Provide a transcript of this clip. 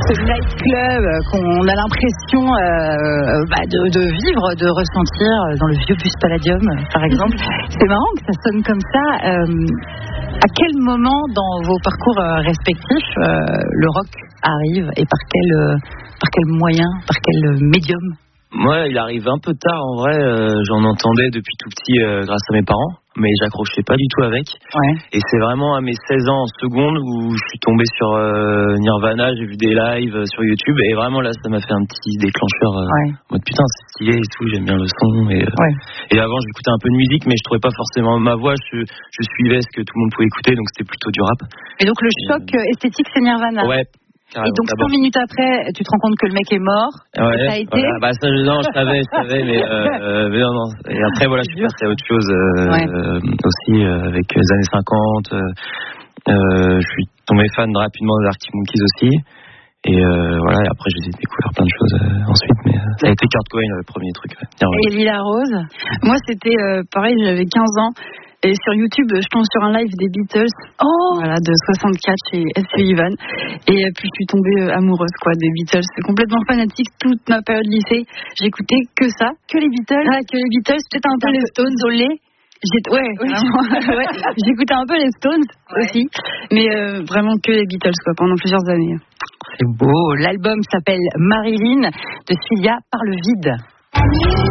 ce nightclub qu'on a l'impression de vivre, de ressentir dans le vieux bus Palladium, par exemple. C'est marrant que ça sonne comme ça. À quel moment dans vos parcours respectifs le rock arrive et par quel moyen, par quel médium? Moi, il arrive un peu tard en vrai. J'en entendais depuis tout petit grâce à mes parents, mais j'accrochais pas du tout avec. Ouais. Et c'est vraiment à mes 16 ans en seconde où je suis tombé sur Nirvana, j'ai vu des lives sur YouTube et vraiment là, ça m'a fait un petit déclencheur. En mode putain, c'est stylé et tout, j'aime bien le son. Et avant, j'écoutais un peu de musique, mais je trouvais pas forcément ma voix. Je suivais ce que tout le monde pouvait écouter, donc c'était plutôt du rap. Et donc le choc esthétique, c'est Nirvana. Ouais. Et donc 100 minutes après, tu te rends compte que le mec est mort. Ouais, ça a été. Voilà. Bah ça, non, je savais, mais non. Et après voilà, je suis passé à autre chose aussi avec les années 50. Je suis tombé fan rapidement des Arctic Monkeys aussi. Et voilà, et après j'ai découvert plein de choses ensuite, mais ça a été Kurt Cobain le premier truc. Et Lila Rose? Moi c'était pareil, j'avais 15 ans. Et sur YouTube, je tombe sur un live des Beatles, voilà, de 64 chez S.C. Ivan. Et puis je suis tombée amoureuse des Beatles. C'est complètement fanatique toute ma période lycée. J'écoutais que ça, que les Beatles. Ah, que les Beatles. C'était un peu les Stones au lait. J'écoutais un peu les Stones aussi, mais vraiment que les Beatles pendant plusieurs années. C'est beau. L'album s'appelle Marilyn de Cilia par le vide.